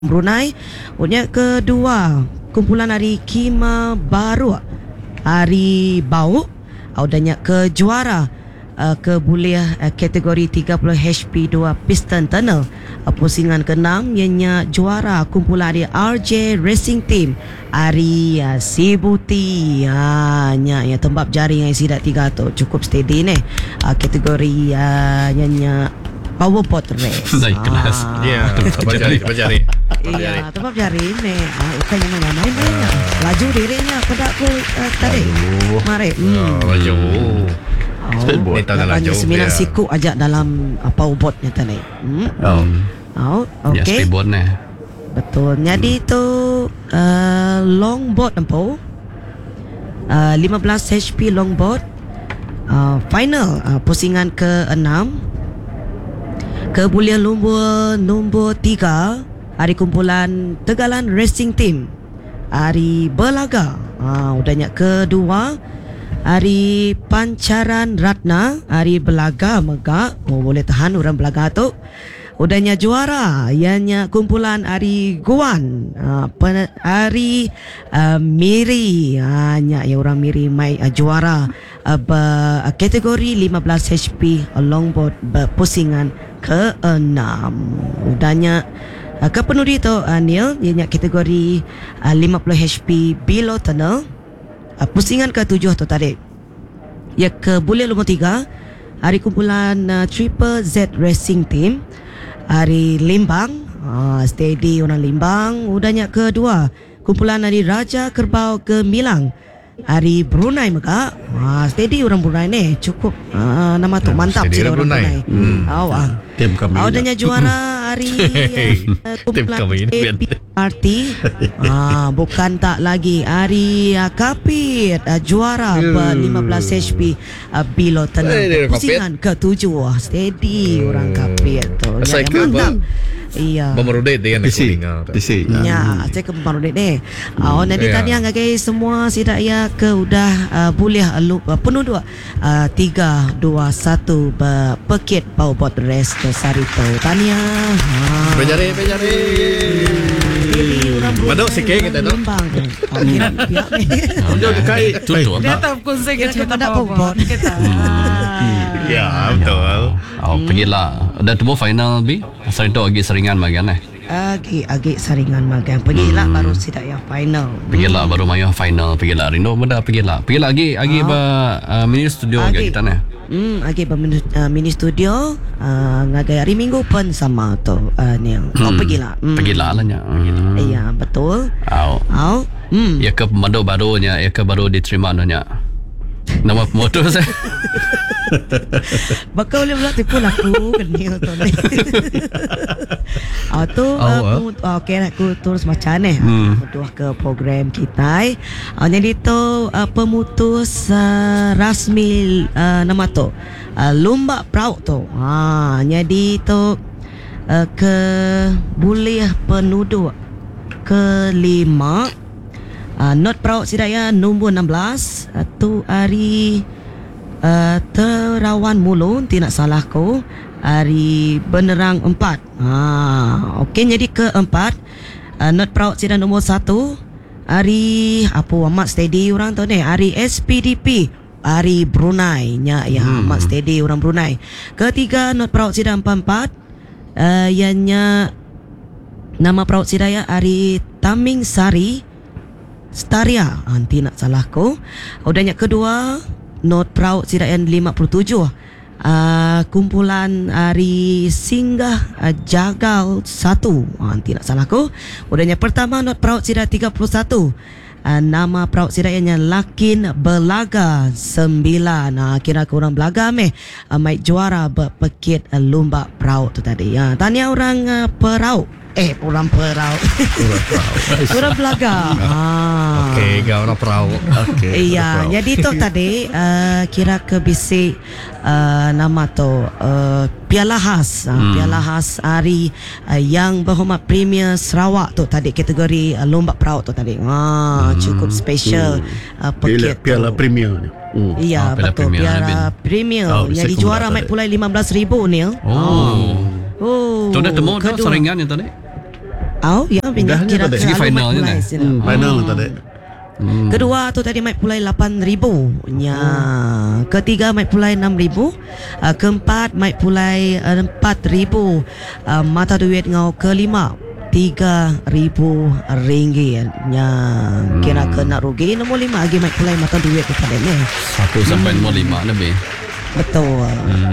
Brunei. Yang kedua, kumpulan hari Kima Baru Hari Bau. Dan yang kejuara kebuliah kategori 30 HP 2 piston tunnel. Pusingan ke-6 ianya juara kumpulan hari RJ Racing Team Hari Sibuti. Nya tembap jaring yang sidak 3 tu cukup steady ni. Kategori ianya powerboat race. Naik kelas. Ya, berjari. Iya, tembap jaring ni. Bukan yang main ni. Laju dirinya pedak ku tadi. Mari. Laju. Speedboat. Ni tangan laju. Sembilan siku aja dalam powerboatnya tadi. Ya, okey. speedboat ni. Betul. Jadi tu longboat empu. 15 HP longboat. Final pusingan ke-6. Kebulian nombor 3 hari kumpulan Tegalan Racing Team Hari Belaga. Udahnya kedua hari Pancaran Ratna Hari Belaga Megak. Boleh tahan orang Belaga tu. Udahnya juara ianya kumpulan hari Guan hari Miri. Nya ya orang Miri mai juara kategori 15 HP longboat berpusingan ke-6. Udahnya kepenudi tu Neil ianya kategori 50 HP below tunnel. Pusingan ke-7 tu tadi. Ya kebulian nombor 3 hari kumpulan Triple Z Racing Team Hari Limbang. Steady orang Limbang. Udahnya kedua kumpulan hari Raja Kerbau Gemilang Hari Brunei Mega. Steady orang Brunei ni. Cukup nama tu mantap sih orang Brunei. Tim kami. Udahnya juara hari kumpulan party. Bukan tak lagi hari Kapit juara 15 HP below tunnel. Pusingan ke-7. Steady orang Kapit tu. Mantap. Iya. Memerudai dengan kuning. Ya, saya ke Memerudai ni. Nanti tadi yang agak semua sidak ya ke udah boleh penuh 3, 2, 1 berpekit powerboat race ke Sarito. Tania. Berjari. Madok sikit kita tu. Dia dekat tutup. Dia tak konsep kita tak powerboat. Ya, betul. Pergilah. Dah tu final bi. Sarito lagi seringan bagian Agi saringan magang. Pergilah baru sidak yang final. Pergilah baru mayu final. Pergilah Rindo benda pergilah lagi mini studio agak kita ni. Agi mini studio ngagai hari Minggu pun sama tu Neil. Pergilah. Pergilah lah nya. Iya, betul. Ya ke pemandau barunya, ya ke baru diterima nya. Nama motor saya. Bakal boleh pula tipu aku kenil tu ni. Okey aku terus macam ni. Betul ke program kita. Jadi tu pemutus rasmi nama tu lomba perahu tu. Jadi tu ke boleh penduduk kelima. Not perahu sidaya nombor 16 tu hari Terawan Mulun tidak salah ko hari Benerang 4. Okey, jadi keempat not perahu sidaya nombor 1 hari apa amat steady orang tu ni hari SPDP hari Brunei nya ya amat steady orang Brunei. Ketiga not perahu sidaya 44 ianya nama perahu sidaya hari Taming Sari Staria, tidak salah ko. Udahnya kedua not proud sidayan 57 kumpulan hari Singgah Jagal 1, tidak salah ko. Udahnya pertama not proud sidayan 31 nama proud sidayannya Lakin Belaga 9. Kira kurang Belaga mai juara berpekit lomba proud tu tadi. Tanya orang perahu orang perahu. Orang Belaga. Okey, kau orang perahu. Okey. Iya, jadi tu tadi kira ke bisik nama tu Piala Khas. Piala Khas hari Yang Berhormat Premier Sarawak tu tadi kategori lomba perahu tu tadi. Cukup special paket Piala Premier ni. Iya, betul. Piala Premier. Jadi juara mai pulai 15,000 Neil. Tu dah temu tu saringan yang tadi. Ya banyak Mudahnya tadi. Segi final je, nah. Final tadi. Kedua tu tadi Mike pulai 8,000 nya. Ketiga Mike pulai 6,000. Keempat Mike pulai 4,000. Mata duit ngau kelima 3,000 ringgit nya. Kira kena rugi nombor 5 lagi Mike pulai mata duit kepada ni. 1 sampai nombor 5 lebih. Betul.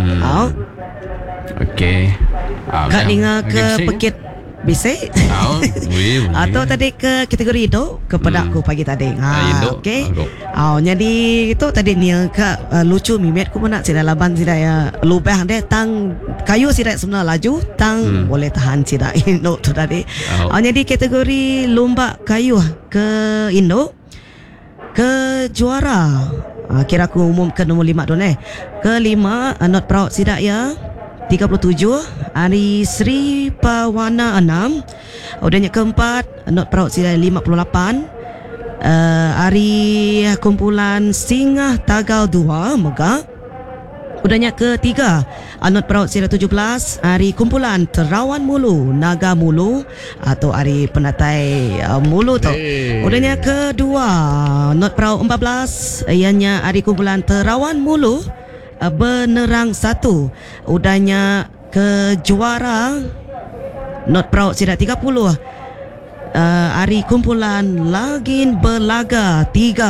Okey. Kak dengar ke pekit bisik. Atau tadi ke kategori itu kepada aku pagi tadi. Okey. Jadi itu tadi ni ke lucu mimet ku nak sida laban sida ya lubah dia tang kayu sida sebenarnya laju tang boleh tahan sida Indo tu tadi. Jadi kategori lomba kayu ke Indo ke juara. Kira aku umum ke nombor 5 tu ni. Kelima not proud sida ya 37. Hari Sri Pawana 6. Udahnya keempat not proud sida 58. Hari kumpulan Singa Tagal 2 Mega. Udahnya ketiga not proud sida 17. Hari kumpulan Terawan Mulu Naga Mulu atau hari penatai Mulu tu. Udahnya kedua not proud 14. Ianya hari kumpulan Terawan Mulu Benerang 1. Udahnya ke juara not proud sida 30. Hari kumpulan Lagin Belaga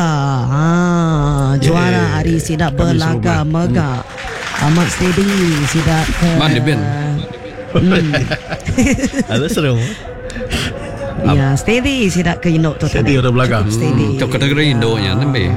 3. Juara hari sida Belaga Mega. Amat steady sida ke Mana Ben? Ada seru. Ya steady sida ke Indo tu. Steady orang Belaga. Steady. Kau kategori Indo-nya lebih.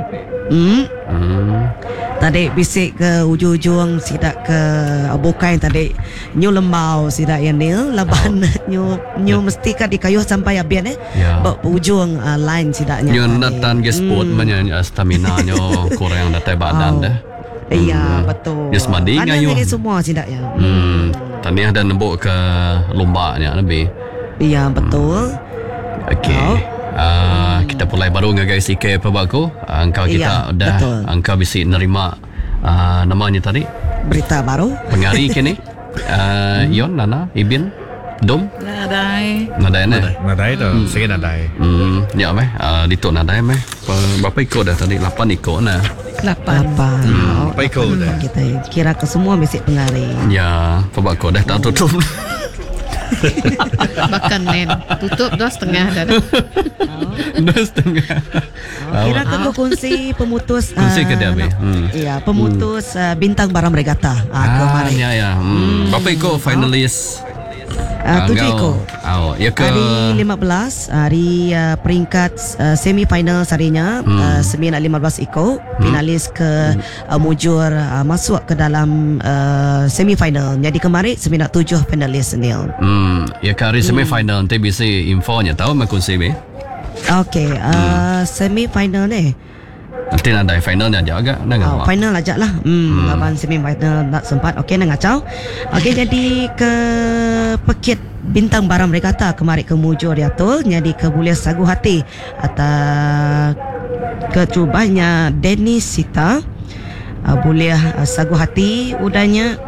Tadi bisik ke ujung-ujung sidak ke Bukai tadi nyu lembau sidak yang ni laban nyu mesti kan di kayu sampai abian ujung line sidaknya Nyu natan ge sport manya stamina nyo kurang datai badan dah. Iya betul. Yes mandi ngayu. Ada semua sidaknya. Tani ada nembok ke lombanya lebih. Iya betul. Okey. Kita mulai baru dengan guys IK Pebako. Engkau kita dah engkau bisa nerima namanya tadi berita baru pengari kini. Yon Nana Ibin Dom Nadai tu. Saya nadai. Ya meh dito nadai meh. Berapa ikut dah tadi? 8 ikut nah. 8 ikut dah. Kita kira ke semua bisik pengari. Ya, Pebako dah tak tutup. Bahkan Nen tutup 2.5 dah. 2.5. Kira ke kunci pemutus kunci ke dia iya pemutus bintang barang regata kemarin. Ya. Berapa ikut finalis? 7 ikut. Ya ke hari 15 hari peringkat semi final harinya 915 ikut finalis ke mujur masuk ke dalam semi final. Jadi kemarin 97 finalis ni. Ya ke hari semi final nanti bisa infonya tahu makun CB. Okey, semi final ni nanti nak ada finalnya aja agak nak final aja lah. Laban semi final tak sempat. Okey nak ngacau. Okey jadi ke pekit bintang barang regata kemarin ke mujur dia tu jadi ke boleh sagu hati atau kecubanya Dennis Sita boleh sagu hati udahnya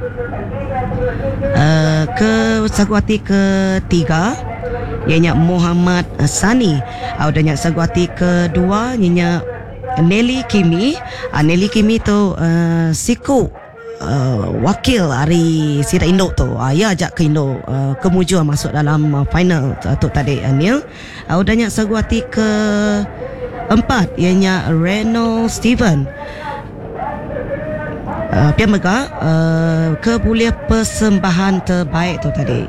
ke sagu hati ketiga ianya Muhammad Sani. Udahnya sagu hati kedua ianya Nelly Kimi. Nelly Kimi tu siku wakil hari Sida Indo tu. Ya ajak ke Indo kemujur masuk dalam final tu tadi Neil. Udahnya sagu hati ke empat ianya Reno Steven. Pian Mega ke boleh persembahan terbaik tu tadi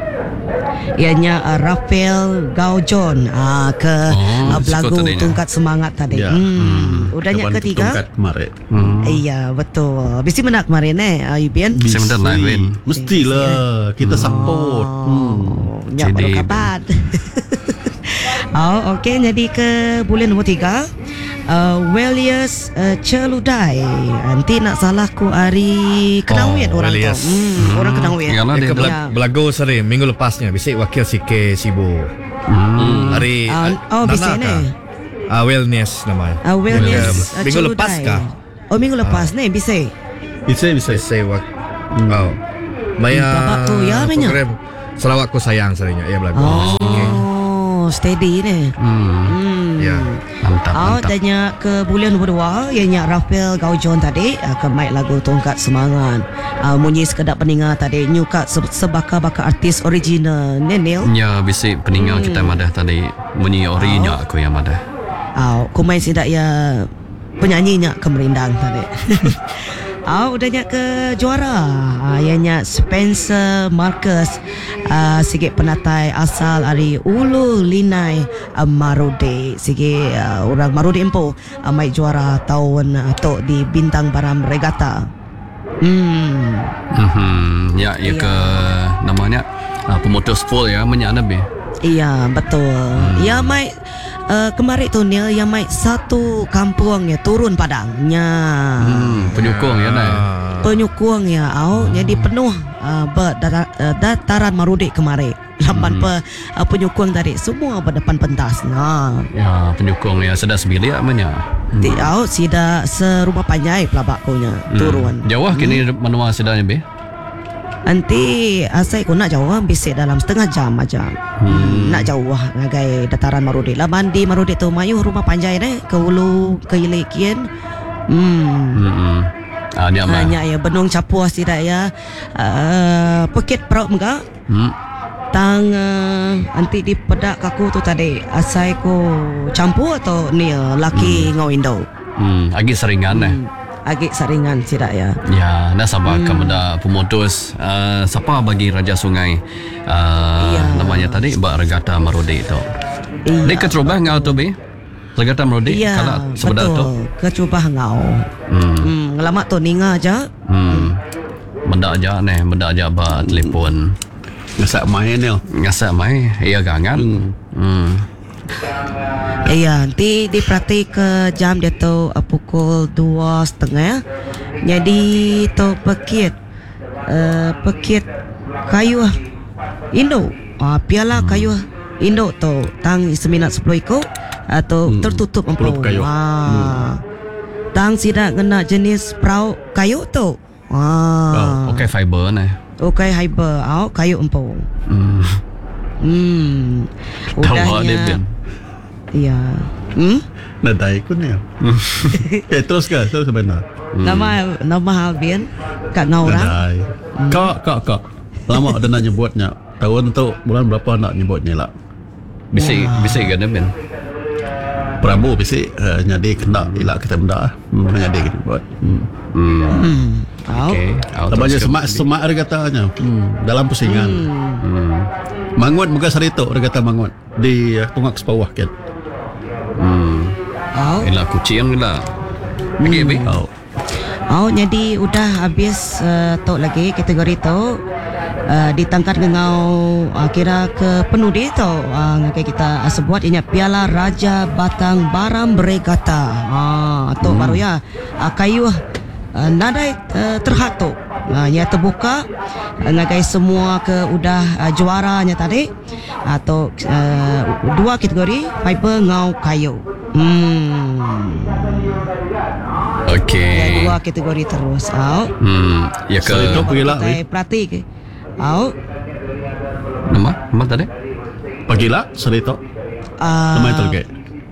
ianya Rafael Gaujon ke belagu tungkat semangat tadi. Udahnya ketiga tungkat kemarin. Iya betul. Mesti menang kemarin Yubian. Bisa menang lah Win. Mestilah kita support. Ya baru kabar. Okey jadi ke bulan nombor 3 Welius Celudai. Nanti nak salahku hari Kenawit orang Welius. tu. Orang Kenawit. Belagu sering minggu lepasnya bisik wakil Sike Sibu. Hari bisik ni. Wellness namanya. Wellness minggu lepas kah? Minggu lepas ni bisik. Bisa. Maya ya, program Sarawak ko sayang sarinya. Ya belagu. Steady ni. Ya. Mantap. Tanya ke bulan nombor 2 ianya Rafael Gaujon tadi ke mic lagu Tongkat Semangat. Munyi sekedap pendengar tadi nyuka sebaka-baka artis original Nenil. Ya bisik peninggal kita madah tadi bunyi orinya aku yang madah. Kumai sidak ya penyanyinya kemerindang tadi. Udahnya ke juara. Ianya Spencer Marcus, sikit penatai asal dari Ulu Linai Marode. Sikit orang Marode Empo mai juara tahun tok di Bintang Baram Regatta. Ya ke namanya pemotor full ya menyak nabi. Iya betul. Ya mai kemarin tu Neil yang mai satu kampung ya turun padangnya. Penyokong ya nah. Penyokong ya jadi penuh dataran Marudi kemarin. Lapan penyokong tadi semua berdepan pentas. Ya penyokong ya sedang sembilik amanya. Sida serumah panjai pelabakonya turun. Jauh kini manual sedangnya be. Nanti saya ko nak jauh bisik dalam setengah jam aja. Nak jauh ngagai dataran Marudi. Laban di Marudi tu mayu rumah panjai deh ke Ulu ke Ilekian. Hanya ya benung capuas tidak ya. Pekit perut muka. Tang nanti di pedak kaku tu tadi asai ko campur atau ni laki ngau Indo. Agi seringan agak saringan tidak ya. Ya, nak sabar kepada pemutus siapa bagi Raja Sungai namanya tadi Mbak Regatta Marudi itu. Dia kecoba ngau tu be? Regatta Marudi kalau sebenar tu. Kecoba ngau. Ngelamak tu ninga aja. Benda aja ba telefon. Ngasak mai ni. Ngasak mai, iya gangan. Iya, nanti diperhati ke jam dia tu pukul 2:30. Jadi tu pekit kayu Indo. Piala kayu Indo tu tang 9-10 ikut atau tertutup empuk kayu. Tang sidak kena jenis perahu kayu tu. Okay fiber ni. Okay fiber, kayu empuk. Udahnya. Ya. Nadai ko niya. Terus sebenarnya. Nama Alvin kat orang. Nadai. Kak. Lama ada nak nyebutnya. Tahun tu bulan berapa nak nyebutnya lah. Bisik kan Ben. Prabu bisik nyadi kena ilak kita benda. Nyadi kita buat. Okay. Tambahnya semak dia katanya. Dalam pusingan. Mangut muka sarito dia kata mangut di tungak sepawah kan. Ila kucing lah. Pergi be. Jadi udah habis tok lagi kategori tu. Ditangkat ngau kira ke penuh dia tu. Ngakai kita sebuat ini Piala Raja Batang Baram Regatta. Tok baru ya. Kayu nadai terhatuk. Ya terbuka ngagai semua ke udah juaranya tadi atau dua kategori fiber ngau kayu. Okay. Ya, dua kategori terus. Ya ke itu pergi lah. Perhati ke. Nama tadi? Pagilah sarito. Nama itu ke.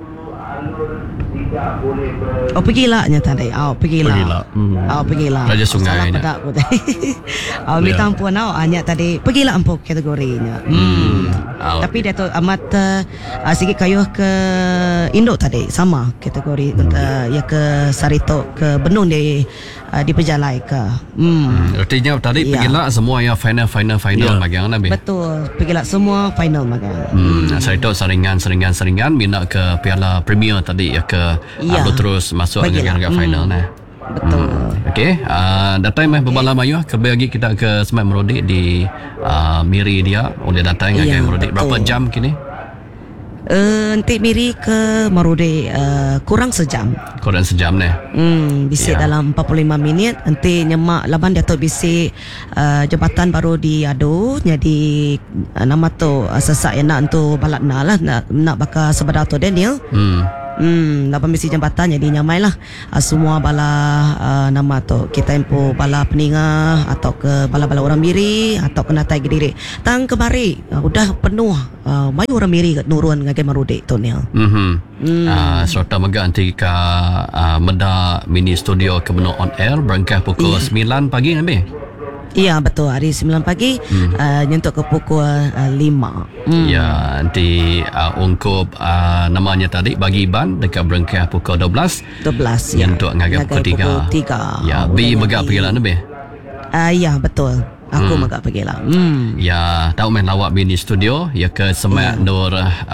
Pergilah nya tadi. Pergilah. Pergilah. Raja Sungai nya. Salah pedak aku. Minta ampun hanya tadi pergilah empuk kategorinya. Tapi dia tu amat sikit kayu ke Indo tadi sama kategori ya ke Sarito ke Benung di Pejalai ke. Artinya tadi pergilah semua yang final magang nabi. Betul, pergilah semua final magang. Sarito saringan minat ke Piala Premier tadi ya ke terus masuk agak final nah. Betul. Okey, datang berbala mayu kebagi kita ke Semak Marudi di Miri dia oleh datang agak Marudi berapa jam kini? Nanti Miri ke Marudi kurang sejam ni. Bisik dalam 45 minit. Nanti nyemak laban dia tu bisik jabatan baru diadu. Jadi nama tu sesak yang nak tu balak nak bakal sebenar tu Daniel. Lapan besi jambatan jadi nyamai lah semua bala nama tu kita empu bala peningah atau ke bala-bala orang miri atau ke natai Kediri tang kemari udah penuh mayu orang miri kat nurun ngagai Marudi tu ni. Serta mengganti ke Meda Mini Studio ke Benua On Air berangkat pukul 9 pagi nabi. Iya betul, hari 9 pagi nyentuk ke pukul 5. Ya, nanti ungkup namanya tadi bagi ban dekat berangkat pukul 12 ya. Nyentuk ngagap pukul 3. Ya, bi megak pergi lah nabi. Ya betul. Aku megak pergi lah. Ya, tahu main lawak Mini Studio ya ke Semak Nur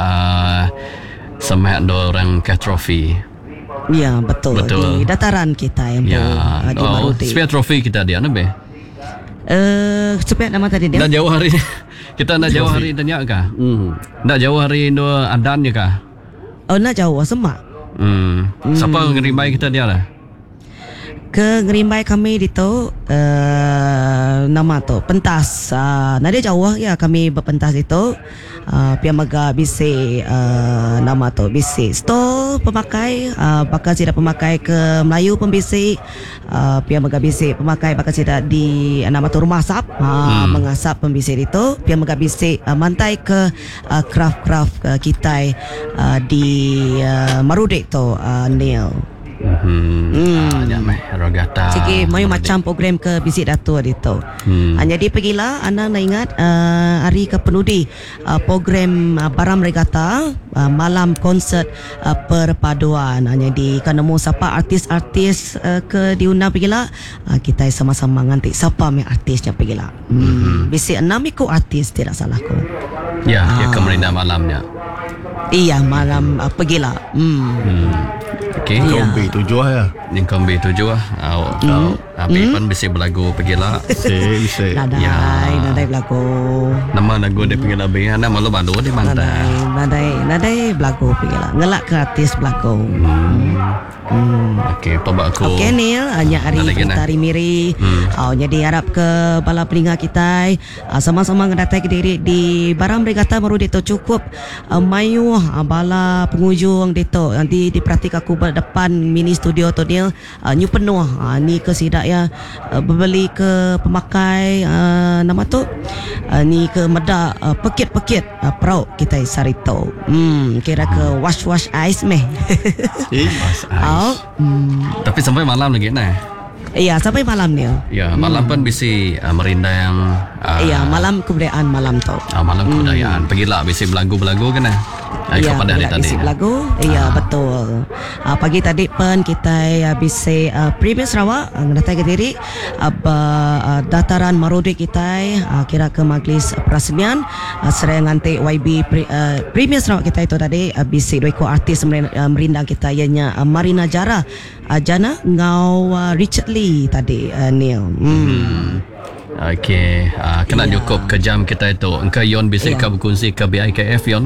Semak Nur Rangkah Trofi. Ya betul. Di dataran kita yang ya. di Marudi. Spare trofi kita dia nabi. Supaya nama tadi dia. Nak jauh hari kita nak jauh hari tanya kah? Nak jauh hari no adan je kah? Oh nak jauh semak. Siapa ngerimbai kita dia lah? Ke ngerimbai kami di tu nama tu pentas. Nada jauh ya kami berpentas itu. Pihak maga bisi nama tu bisi stol pemakai bakal sida pemakai ke Melayu pembisi pihak maga bisi pemakai bakal sida di nama tu rumah asap mengasap pembisi itu pihak maga bisi mantai ke craft kita di Marudi tu Neil. Nyamai rogata. Sikit mayu macam program ke bisik datuk itu. Jadi pergilah anda nak ingat hari ke penudi program Baram Regatta malam konsert perpaduan. Jadi kan nemu siapa artis-artis ke diundang pergilah kita sama-sama nganti siapa mai artisnya pergilah. Bisik 6 ikut artis tidak salahku. Ya, dia kemerina malamnya. Iya malam pergilah. Okey. Kombi 7 ya. Ning kombi 7 Abi pun bisa berlagu pergilah. Bisa. Nadai berlagu. Nama lagu dia pergilah be. Ana malu malu di pantai. Nadai berlagu pergilah. Ngelak ke artis berlagu. Okey, toba aku. Okey Neil, hanya hari Tari Miri. Jadi harap ke bala pelinga kita sama-sama ngedatai Kediri di Baram Regatta Marudi tu cukup mayu bala pengunjung itu. Nanti diperhatikan aku depan mini studio tu Neil. New penuh. Ni ke sidak ya berbeli ke pemakai nama tu. Ni ke meda pekit-pekit perau kita sarito. Kira ke wash ice meh. Mas ice. Tapi sampai malam lagi nah. Iya, sampai malam ni. Ya, malam pun bisa merindang. Iya, malam kebudayaan malam tu. Malam kebudayaan. Pergilah bisa belagu-belagu kan nah. Iya, pada hari tadi. Belagu. Iya, betul. Pagi tadi pun kita bisa Premier Sarawak datang ke diri dataran Marudi kita kira ke majlis perasmian serang nganti YB Premier Sarawak kita itu tadi bisa dua ekor artis merindang kita ianya Marina Jana ngau Richard Lee tadi Neil. Okey, kena cukup ke jam kita itu. Engkau Yon bisa kau berkongsi ke BIKF Yon?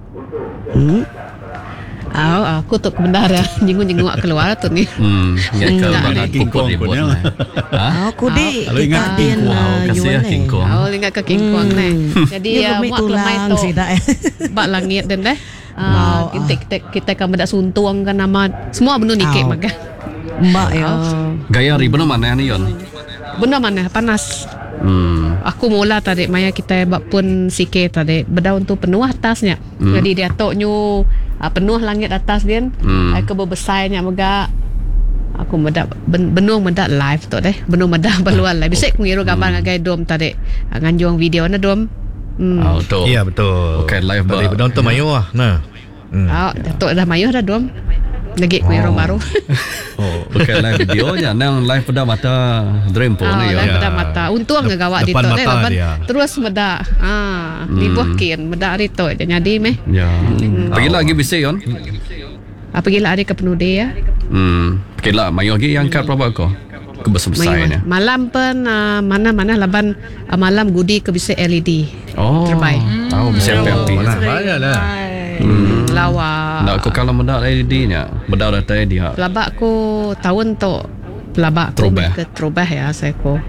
Aku tu benar ya. Jenguk-jenguk keluar tu ni. Ya ke bagi kumpul ribut. Aku dek. Kalau ingat King Kong, kasih ya King Kong. Ingat ke King Kong ni. Jadi muak lemai tu. Bak langit dan dah. Kita kan bedak suntuang kan nama semua benda nikik makan. Mbak ya. Gaya ribu mana ni Yon? Benda mana panas. Aku mula tadi maya kita bak pun sikit tadi berdaun tu penuh atasnya. Jadi dia toknyo penuh langit atas dia. Aku berbesarnya mega. Aku medak benung medak live tu deh. Benung medak beluar live. Bisa aku ngiru gambar ngagai dom tadi. Nganjuang video na dom. Betul. Ya betul. Bukan live tadi berdaun tu mayu lah. Nah. Datuk dah mayu dah dom. Lagi kuih baru. Bukan live video je. Nang live pada mata dream pun ni. Live pada mata. Untung ke gawat di tu. Terus medak. Dibuahkin medak hari tu. Jadi meh. Ya. Pergi lagi bisa Yon. Pergilah hari ke penudi ya. Pergilah mayu lagi yang kat berapa kau? Kebesar-besarnya. Malam pun mana-mana laban malam gudi ke bisa LED. Terbaik. Bisa api-api. Bayarlah. Lawa. Nak aku kalau mendak LED nya, mendak data dia. Pelabak ko tahun tu pelabak ko ke terubah ya saya ko.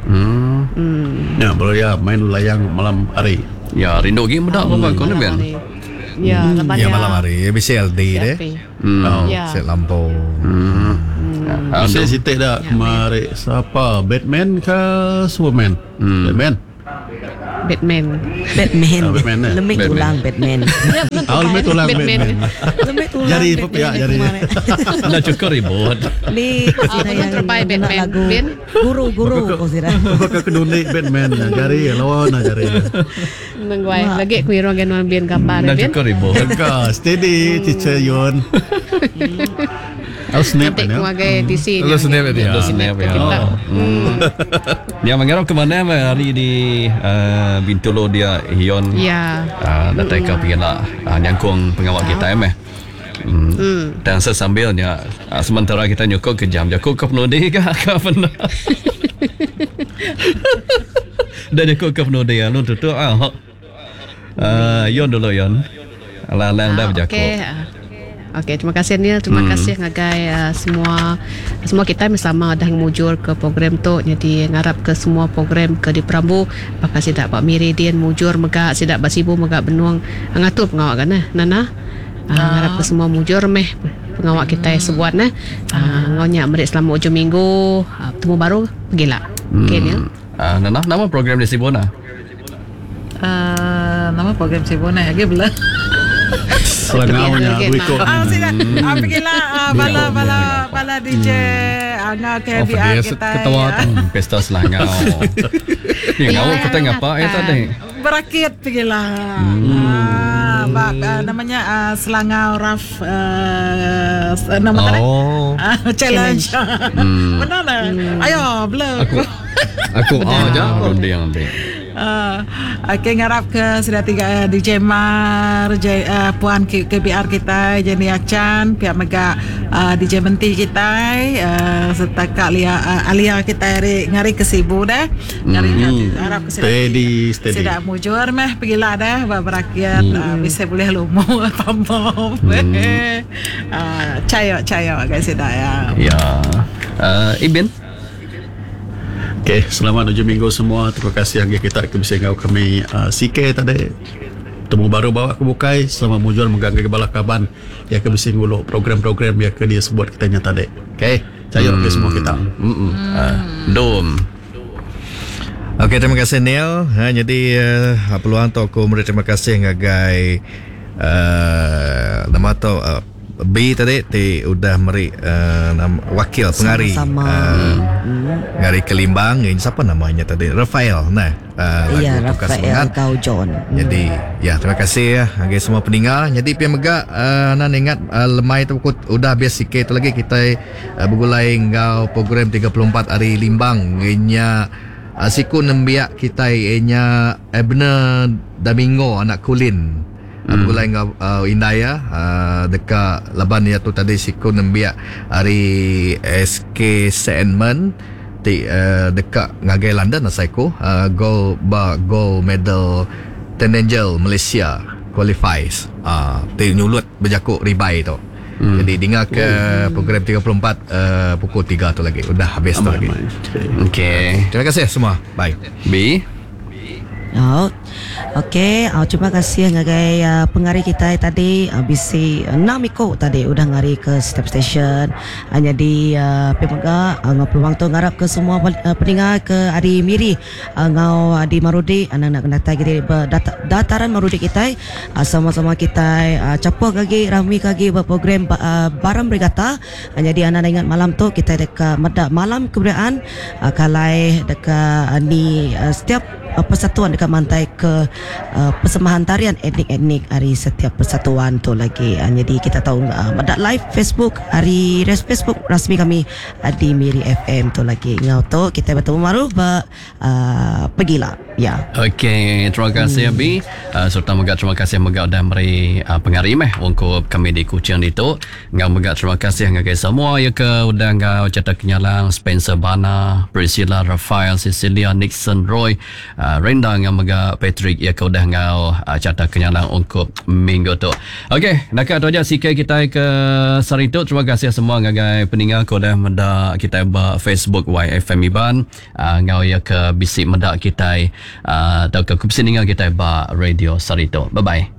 Ya, boleh ya main layang malam hari. Ya, rindu lagi mendak pelabak ko ni ben. Ya, Ya malam hari bisa LD deh. Ya. Set lampau. Saya sitik dah kemarin siapa? Batman ke Superman? Batman. Batman Batman eh? Lemik tulang Batman Lemik tulang Batman. Lemik tulang Jari Batman ya, jari. kemarin. Dah cukup ribut. Ni Pengen terbaik Batman. lagu Ben? Guru kau sira. Bakal kedunik Batman jari lawan jari. Nengguai lagi ku iro gen bien gambar Dah ben. cukup ribut. Tengah steady teacher Yon. Aku snap Nanti ni. ku agai di sini. Lu snap dia. Dah snap ya. Dia mengarap ke mana hari di Bintulu dia Hion. Ya. Datang ke pihak nyangkung pengawal kita dan sesambilnya sementara kita nyukuk ke jam jakuk ke penudi ke pernah. Dah nyukuk ke penudi lu tutup Yon dulu Yon. Alang dah berjakuk. Okey, terima kasih Neil, terima kasih ngagai semua kita bersama dah mujur ke program tu. Jadi ngarap ke semua program ke di Perambu, pakai sidak Pak Miridian mujur megak sidak Basibu megak benuang ngatur pengawak kan Nana. Ngarap ke semua mujur meh pengawak kita sebuat nah. Ngonya merik selama ujung minggu, temu baru pergilah. Okey Neil. Nana, nama program di Sibona? Nama program Sibona lagi belah. Selangaunya Wiko. Sudah. Pergilah bala DJ Angah KBR kita. Ketawa tu. Pesta Selangau. Ngau kata ngapa tadi? Berakit pergilah. Namanya Selangau Raf nama kan? Challenge. Benar lah. Ayo belum. Aku aja. Runding. Okay, ngarap ke sudah tiga DJ Mar, Puan KBR kita, Jenny Achan, pihak mega DJ Menti kita, serta Kak Alia kita ngari ke Sibu dah, ngarap ke Steady. Sudah mujur meh, pergilah dah, berakiat, bisa boleh lumu, pamom, cayo guys sudah ya. Ya. Ibin. Okay, selamat hujung minggu semua. Terima kasih yang kita bisa ngau kami CK tadi. Temu baru bawa ke bukai selama mujur mengganggu kebala kaban. Ya ke bisa nguluk program-program ya ke dia sebut kita nyata dek. Okay, saya ke semua kita. Dom. Okey, terima kasih Neil. Jadi peluang tu aku beri terima kasih ngagai nama tu B tadi udah meri wakil pengari ngari Kelimbang. Ini siapa namanya tadi? Rafael. Ya, Rafael Kau John. Jadi ya terima kasih ya bagi semua pendengar. Jadi pihak mega nan ingat lemai tu udah habis sikit lagi kita bergulai ngau program 34 hari Limbang inya siku nembiak kita inya Ebner Domingo anak Kulin. Bergulai dengan Indaya dekat laban dia tu tadi siku nembiak hari SK Sandman dekat ngagai London asaiku gold medal Ten Angel Malaysia qualifies nyulut berjakuk ribai tu. Jadi dengar ke program 34 pukul 3 tu lagi udah habis tu lagi. Okay. Terima kasih semua. Bye. B. Okey, terima kasih ngagai pengari kita tadi bisi 6 ikut tadi udah ngari ke setiap stesen. Jadi pemega ngau peluang tu ngarap ke semua pendengar ke Adi Miri ngau Adi Marudi anak-anak kena kita dataran Marudi kita sama-sama kita capo kaki rami kaki program barang bergata. Jadi anak ingat malam tu kita dekat medak malam kebudayaan kalai dekat ni setiap persatuan dekat mantai ke persembahan tarian etnik-etnik hari setiap persatuan tu lagi. Jadi kita tahu ada live Facebook hari Facebook rasmi kami di Miri FM tu lagi. Ngau tu kita bertemu baru pergilah. Ya. Okey, terima kasih Abi. Serta megak terima kasih megak dah beri pengarim untuk kami di Kuching itu. Ngau megak terima kasih ngagai semua ya ke udah ngau cetak kenyalang Spencer Bana, Priscilla, Rafael, Cecilia, Nixon, Roy, Renda ngau megak Patrick ya ke udah ngau cetak kenyalang untuk minggu tu. Okey, nak tu aja sikit kita ke sari tu. Terima kasih semua ngagai pendengar ko dah mendak kita ba Facebook YFM Iban. Ngau ya ke bisik mendak kita atau ke kupsininggal kita ba Radio Sarito. Bye bye.